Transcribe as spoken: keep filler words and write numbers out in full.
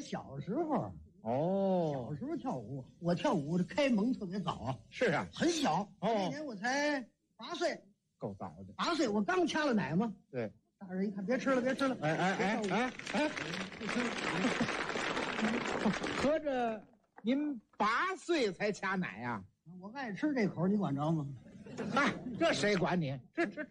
小时候哦， 小时候跳舞，我跳舞的开蒙特别早啊。 是啊， 很小， 哦那年我才八岁， 够早的。 八岁我刚掐了奶嘛。 对， 大人一看，别吃了，别吃了， 哎哎哎哎哎， 不吃了。 合着您八岁才掐奶呀？ 我爱吃这口，你管着吗？ 嗨，这谁管你？吃吃吃。